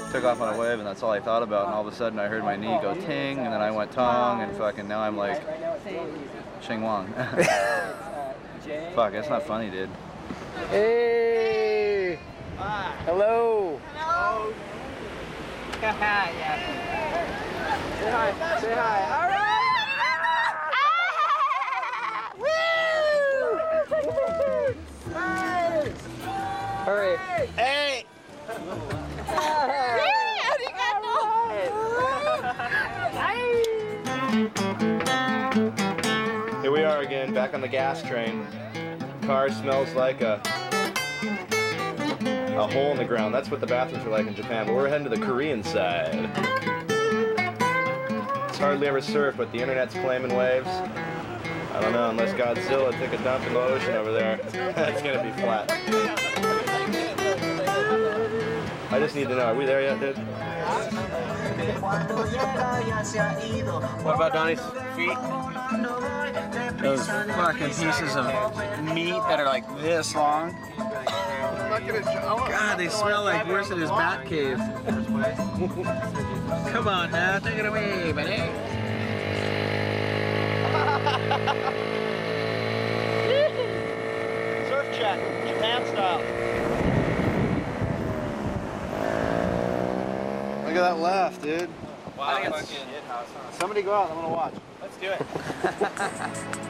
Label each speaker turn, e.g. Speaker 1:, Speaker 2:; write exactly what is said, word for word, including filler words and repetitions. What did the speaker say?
Speaker 1: took off on a wave, and that's all I thought about. And all of a sudden, I heard my knee go ting, and then I went tong, and fucking now I'm like, Shing Wong. Fuck, that's not funny, dude.
Speaker 2: Hey! Hello!
Speaker 3: Hello! Yeah.
Speaker 2: Say hi, say hi. All right! All right. Hey!
Speaker 1: Here we are again, back on the gas train. Car smells like a a hole in the ground. That's what the bathrooms are like in Japan, but we're heading to the Korean side. It's hardly ever surf, but the internet's claiming waves. I don't know, unless Godzilla took a dump in the ocean over there, it's gonna be flat. I just need to know, are we there yet, dude?
Speaker 2: What about Donnie's feet? Those fucking pieces of meat that are like this long. God, they smell like worse than his bat cave. Come on now, take it away, buddy.
Speaker 1: Surf chat, Japan style. Look at that laugh, dude.
Speaker 2: Wow,
Speaker 1: Somebody go out, I'm gonna watch.
Speaker 2: Let's do it.